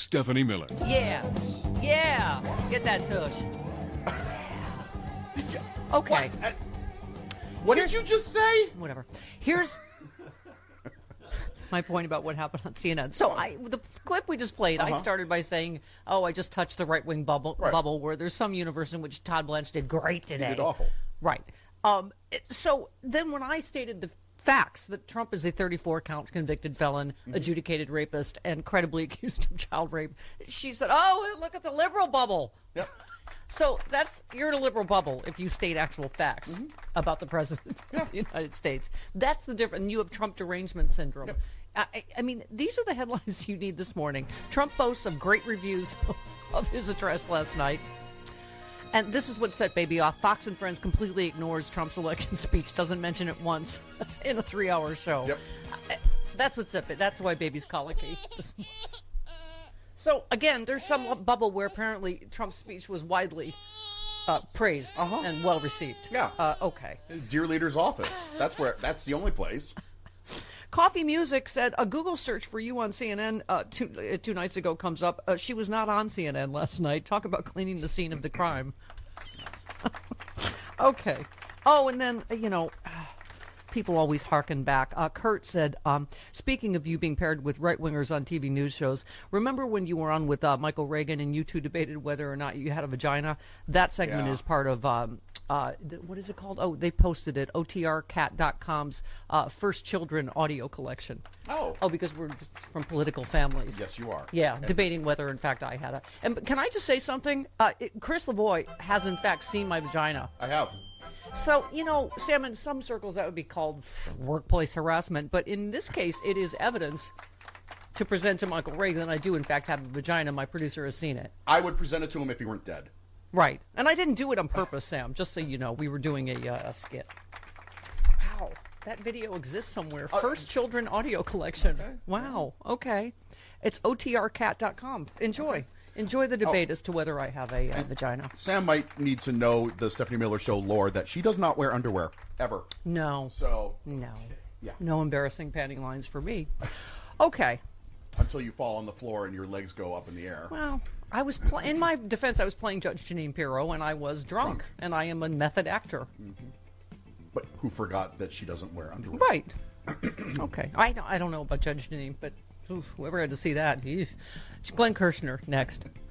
Stephanie Miller. Yeah. Get that tush. Okay. What did you just say? Whatever. Here's my point about what happened on CNN. So the clip we just played, I started by saying, I just touched the right-wing bubble where there's some universe in which Todd Blanche did great today. He did awful. Right. So then when I stated the facts that Trump is a 34-count convicted felon, adjudicated rapist, and credibly accused of child rape, she said, look at the liberal bubble. Yep. So you're in a liberal bubble if you state actual facts about the president of the United States. That's the difference. And you have Trump derangement syndrome. Yep. I mean, these are the headlines you need this morning. Trump boasts of great reviews of his address last night. And this is what set baby off. Fox and Friends completely ignores Trump's election speech, doesn't mention it once in a 3-hour show. Yep. That's what set that's why baby's colicky. So, again, there's some bubble where apparently Trump's speech was widely praised and well received. Yeah. Okay. Dear Leader's office. That's the only place. Coffee Music said a Google search for you on CNN two nights ago comes up. She was not on CNN last night. Talk about cleaning the scene of the crime. Okay. Oh, and then, people always harken back. Kurt said, speaking of you being paired with right-wingers on TV news shows, remember when you were on with Michael Reagan and you two debated whether or not you had a vagina? That segment is part of, what is it called? Oh, they posted it, OTRcat.com's First Children audio collection. Oh, because we're from political families. Yes, you are. Yeah, debating whether, in fact, I had a... And can I just say something? Chris Lavoie has, in fact, seen my vagina. I have. So, Sam, in some circles that would be called workplace harassment, but in this case, it is evidence to present to Michael Reagan that I do, in fact, have a vagina. My producer has seen it. I would present it to him if he weren't dead. Right. And I didn't do it on purpose, Sam, just so you know. We were doing a skit. Wow. That video exists somewhere. First Children audio collection. Okay. Wow. Okay. It's OTRcat.com. Enjoy. Okay. Enjoy the debate as to whether I have a vagina. Sam might need to know the Stephanie Miller Show lore that she does not wear underwear, ever. No. So. No. Yeah. No embarrassing panty lines for me. Okay. Until you fall on the floor and your legs go up in the air. Well, I was in my defense, I was playing Judge Janine Pirro, and I was drunk. And I am a method actor. Mm-hmm. But who forgot that she doesn't wear underwear? Right. Okay. I don't know about Judge Janine, but... Oof, whoever had to see that. Glenn Kirshner, next.